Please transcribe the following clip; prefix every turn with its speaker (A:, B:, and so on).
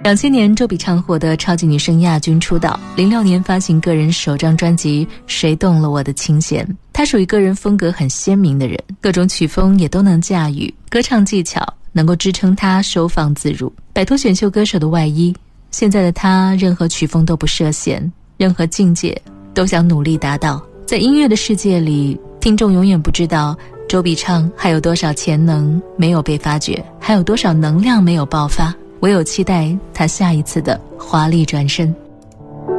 A: 2000年周笔畅获得超级女声亚军出道，06年发行个人首张专辑《谁动了我的琴弦》。她属于个人风格很鲜明的人，各种曲风也都能驾驭，歌唱技巧能够支撑她收放自如，摆脱选秀歌手的外衣。现在的她任何曲风都不设限，任何境界都想努力达到。在音乐的世界里，听众永远不知道周笔畅还有多少潜能没有被发掘，还有多少能量没有爆发，唯有期待他下一次的华丽转身。